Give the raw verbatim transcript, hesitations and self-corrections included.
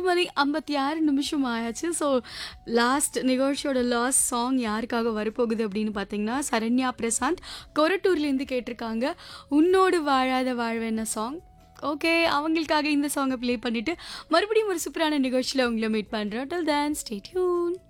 மணி ஐம்பத்தி ஆறு நிமிஷம் ஆயாச்சு. ஸோ லாஸ்ட் நிகழ்ச்சியோட லாஸ்ட் சாங் யாருக்காக வரப்போகுது அப்படின்னு பார்த்தீங்கன்னா, சரண்யா பிரசாந்த் கொரட்டூர்லேருந்து கேட்டிருக்காங்க. உன்னோடு வாழாத வாழ்வேன்ன சாங். ஓகே, அவங்களுக்காக இந்த சாங்கை ப்ளே பண்ணிவிட்டு மறுபடியும் ஒரு சூப்பரான நிகழ்ச்சியில் உங்களை மீட் பண்ணுறேன். டில் தென் ஸ்டே டியூன்.